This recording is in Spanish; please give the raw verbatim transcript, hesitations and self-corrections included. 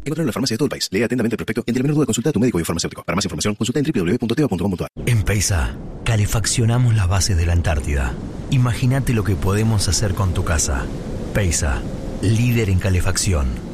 Encontralo en la farmacia de todo el país. Lee atentamente el prospecto y ante la menor duda consulta a tu médico y farmacéutico. Para más información, consulta en doble u doble u doble u punto teva punto com punto a r. En Peisa, calefaccionamos las bases de la Antártida. Imagínate lo que podemos hacer con tu casa. Peisa, líder en calefacción.